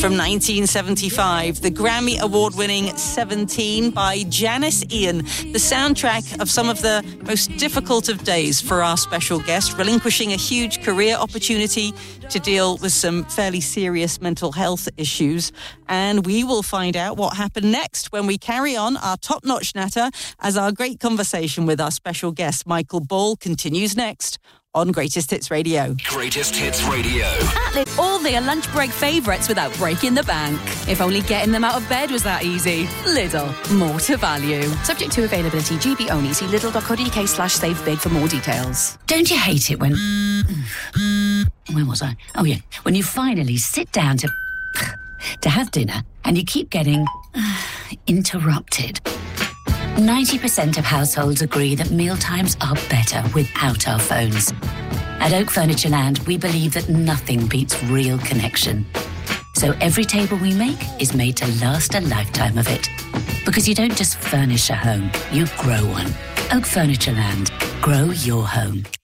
from 1975, the Grammy Award-winning 17 by Janis Ian, the soundtrack of some of the most difficult of days for our special guest, relinquishing a huge career opportunity to deal with some fairly serious mental health issues. And we will find out what happened next when we carry on our top-notch natter as our great conversation with our special guest, Michael Ball, continues next on Greatest Hits Radio. Greatest Hits Radio. All their lunch break favourites without breaking the bank. If only getting them out of bed was that easy. Lidl, more to value. Subject to availability, GB only. See lidl.co.uk/save big for more details. Don't you hate it when... Where was I? Oh, yeah. When you finally sit down to have dinner and you keep getting interrupted. 90% of households agree that mealtimes are better without our phones. At Oak Furniture Land, we believe that nothing beats real connection. So every table we make is made to last a lifetime of it. Because you don't just furnish a home, you grow one. Oak Furniture Land. Grow your home.